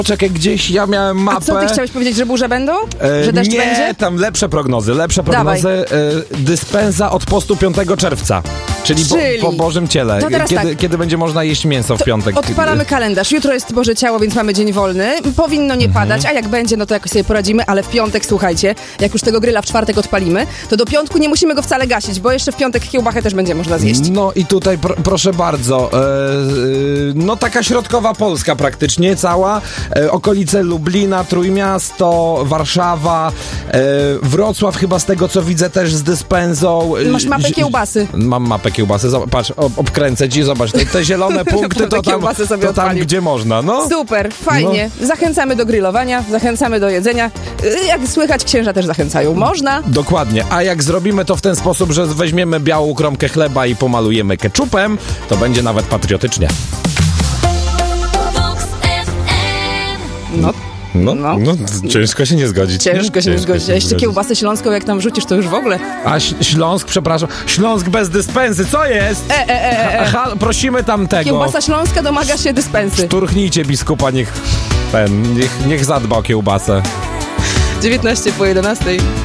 Czekaj, gdzieś ja miałem mapę. A co ty chciałeś powiedzieć, że burze będą? Że deszcz nie, będzie? tam lepsze prognozy. Dyspensa od postu 5 czerwca. Czyli po Bożym Ciele. To teraz Kiedy będzie można jeść mięso w piątek? Odpalamy kalendarz. Jutro jest Boże Ciało, więc mamy dzień wolny. Powinno nie padać, a jak będzie, no to jakoś sobie poradzimy, ale w piątek, słuchajcie, jak już tego gryla w czwartek odpalimy, to do piątku nie musimy go wcale gasić, bo jeszcze w piątek kiełbachę też będzie można zjeść. No i tutaj proszę bardzo, no taka środkowa Polska praktycznie cała, okolice Lublina, Trójmiasto, Warszawa, Wrocław chyba z tego co widzę też z dyspensą. Masz mapę kiełbasy. Mam mapę kiełbasy, patrz, obkręcę ci, zobacz, te zielone punkty to tam gdzie można, no. Super, fajnie. No. Zachęcamy do grillowania, zachęcamy do jedzenia. Jak słychać, księża też zachęcają. Można. Dokładnie, a jak zrobimy to w ten sposób, że weźmiemy białą kromkę chleba i pomalujemy ketchupem, to będzie nawet patriotycznie. No, ciężko się nie zgodzić. Ciężko się nie zgodzić. A jeszcze kiełbasę śląską, jak tam wrzucisz, to już w ogóle. A Śląsk, przepraszam. Śląsk bez dyspensy, co jest? Prosimy tam tego. Kiełbasa śląska domaga się dyspensy. Szturchnijcie biskupa, niech zadba o kiełbasę. 19 po 11.